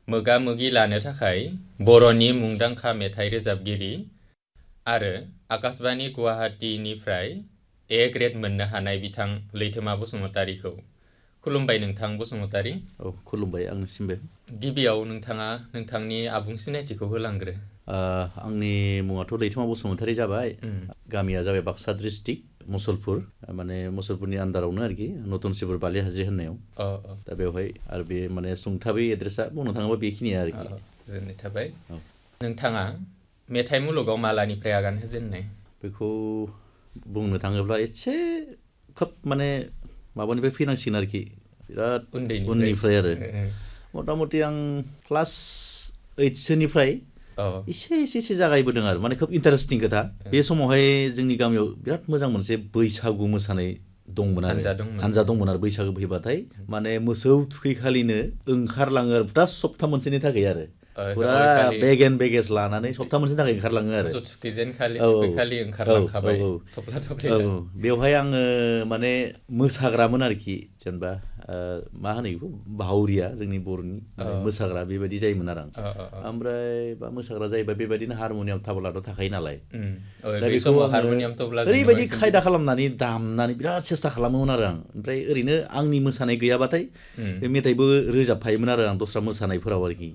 मोगा मोगि लानो थाखाय बर'नि मुंदांखा मेथाइ रोजाबगिरि आरो आकाशबाणी गुवाहाटीनिफ्राय ए ग्रेड मोननो हानाय बिथां लैथोमा बसुमतारीखौ खुलुमबाय नोंथां बसुमतारी। औ खुलुमबाय आंनिसिमबो। गिबियाव नोंथाङा नोंथांनि आबुं सिनायथिखौ होलांग्रो। आंनि मुङाथ' लैथोमा बसुमतारी जाबाय। गामिया जाबाय बाक्सा डिस्ट्रिक्ट मुसलपुर, माने मुसलपुरनि आन्दारावनो आरोखि नतनसिपुर बालिहाजो होननायाव। दा बेवहाय आरो बे माने सुंथाबै एड्रेसा बुंनो थाङोबा बेखिनिया आरोखि। गोजोननाय थाबाय। नोंथाङा मेथाइ मुलुगाव मालानिफ्राय आगान होजेननाय? बेखौ बुंनो थाङोब्ला एसे खोब माने माबानिफ्राय फैनांसिगोन आरोखि, बिराद उननिफ्राय आरो मथा मथि आं क्लास 8सोनिफ्राय एसे जागायबोदों आरो माने खोब इन्टारेस्टिं खोथा। बे समावहाय जोंनि गामियाव बिराद मोजां मोनसे बैसागु मोसानाय दंमोन आरो हानजा दंमोन आरो बैसागु फैबाथाय माने मोसौ थुखैखालिनो ओंखारलाङो आरो फुरा सप्ता मोनसेनि थाखाय आरो फुरा बेग एन्ड बेगेज लानानै सप्ता मोनसेनि थाखाय ओंखारलाङो आरो थुखैखालि ओंखारलांखाबाय थफ्ला थफ्लि। बेवहाय आङो माने मोसाग्रामोन आरोखि, जेनेबा मा होनो बेखौ बावरिया जोंनि बर'नि मोसाग्रा बेबायदि जायोमोन आरो आं। ओमफ्राय बा मोसाग्रा जायोबा बेबायदिनो हारम'नियाम थाब्लाथ' थाखायो नालाय, दा बेखौ ओरैबायदि खायदा खालामनानै दामनानै बिराद सेस्था खालामोमोन आरो आं। ओमफ्राय ओरैनो आंनि मोसानाय गैयाबाथाय बे मेथाइबो रोजाबफायोमोन आरो आं दस्रा मोसानायफोराव आरोखि।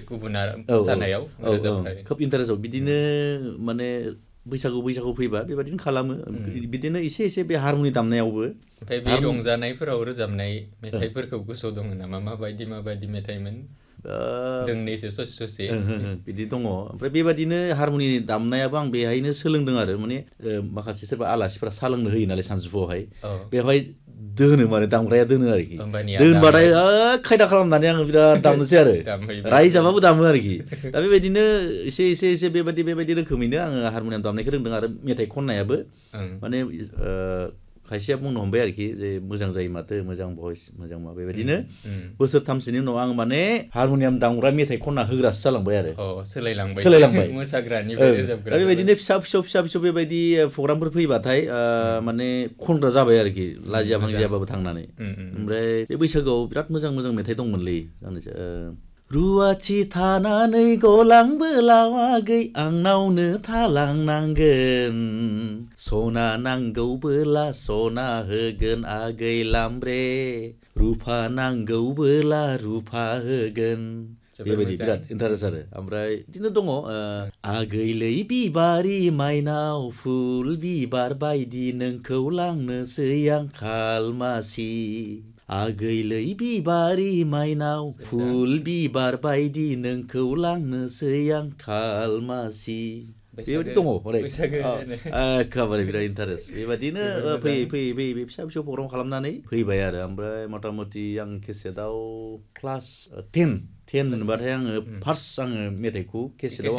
खोब इन्टारेस्टआव बिदिनो माने बैसागु फैबा बेबायदिनो खालामो, बिदिनो एसे बे हारमनि दामनायावबो। ओमफ्राय बे रंजानायफोराव रोजाबनाय मेथाइफोरखौ गोसोआव दङ नामा? माबायदि मेथाइमोन? दोंनैसो ससे बिदि दङ। ओमफ्राय बेबायदिनो हारमनि दामनायाबो आं बेहायनो सोलोंदों आरो माने माखासे सोरबा आलासिफोरा सा लोंनो होयो नालाय सानजौफुआवहाय, बेवहाय दोनो माने दामग्राया दोनो आरोखि। दोनबाथाय खायदा खालामनानै आङो बिराद दामनोसै आरो रायजाबाबो दामो आरोखि। दा बेबायदिनो एसे बेबायदि रोखोमैनो आङो हारमनियाम दामनायखौ रोंदों। आरो मेथाइ खननायाबो माने खायसेया बुंनो हमबाय आरोखि जे मोजां जायो माथो, मोजां भइस, मोजां मा। बेबायदिनो बोसोरथामसोनि उनाव आं माने हारमनियाम दामग्रा मेथाइ खनना होग्रासो जालांबाय आरो सोलायलांबाय मोसाग्रानिफ्राय रोजाबग्रा। दा बेबायदिनो फिसा बेबायदि प्रग्रामफोर फैबाथाय माने खनग्रा जाबाय आरोखि, लाजिया फांजियाबाबो थांनानै। ओमफ्राय बे बैसागोआव बिराद मोजां मेथाइ दंमोनलै गांनैसो। रुवाथि थानानै गलांबोलावागै आंनावनो थालांनांगोन, सना नांगौबोला सना होगोन आगै लामब्रे, रुफा नांगौबोला रुफा होगोन। बेबायदि बिराद इन्टारेस्ट आरो। ओमफ्राय बिदिनो दङ आगैलै बिबारि माइनाव फुल बिबार बायदि नोंखौ लांनोसै आं खालमासि, आगैलै बिबारि माइनाव फुल बिबार बायदि नोंखौ लांनोसै आं खालमासि। बेबायदि दङ एखेबारे बिराद इन्टारेस्ट। बेबायदिनो फैयै बे फिसा प्रग्राम खालामनानै फैबाय आरो। ओमफ्राय मथा मथि आं केसेटआव क्लास 10 मोनबाथाय आङो फार्स्ट मेथाइखौ केसेटआव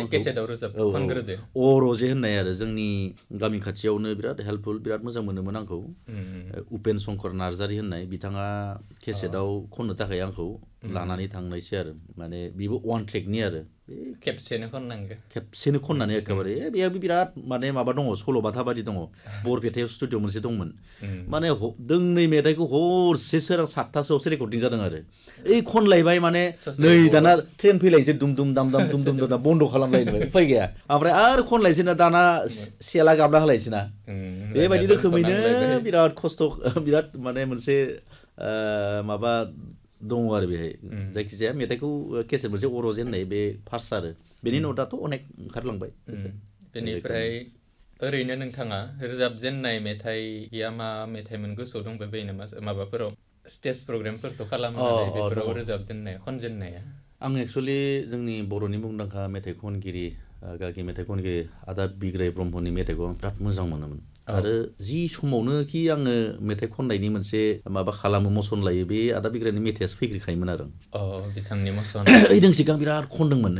अरजे होननाय आरो जोंनि गामि खाथियावनो बिराद हेल्पफुल, बिराद मोजां मोनोमोन आंखौ। उपेन शंकर नार्जारि होननाय बिथाङा केसेटआव खननो थाखाय आंखौ लानानै थांनायसै आरो। माने बेबो वान ट्रेकनि आरो खेबसेनो खननानै एखेबारे बेयावबो बिराद माने माबा दङ, सल'बाथा बायदि दङ। बरपेटायाव स्टुडिअ मोनसे दंमोन, माने दोंनै मेथाइखौ हरसे सोरां 7थासोआवसो रेकर्डिं जादों आरो। खनलायबाय माने नै दाना ट्रेन फैलायनोसै दुम दुम दाम दाम बन्द' खालामलायबाय, उफाय गैया। ओमफ्राय आरो खनलायनोसै ना, दाना सेला गाबना होलायनोसै ना। बेबायदि रोखोमैनो बिराद खस्थ', बिराद माने मोनसे माबा दङ आरो बेहाय। जायखिजाया मेथाइखौ केसेट मोनसे अरजे होननाय बे फार्स्ट आरो। बेनि उनाव दाथ' अनेक ओंखारलांबाय। बेनिफ्राय ओरैनो नोंथाङा रोजाबजेननाय मेथाइया मा मेथाइमोन? गोसोआव दंबाय बायो नामा? माबाफोराव स्टेज प्रग्रामफोरथ' खालामो नालाय, बेफोराव रोजाबजेननाय खनजेननाया? आं एक्सुवेलि जोंनि बर'नि मुंदांखा मेथाइ खनगिरि, गागि मेथाइ खनगिरि आदा बिग्राय ब्रह्मनि मेथाइखौ आं बिराद मोजां मोनोमोन। आरो जि समावनोखि आङो मेथाइ खननायनि मोनसे माबा खालामो, मसन लायो, बे आदा बिग्रायनि मेथाइयासो फैग्रोखायोमोन आरो। बिथांनि मसन ओइदों सिगां बिराद खनदोंमोन।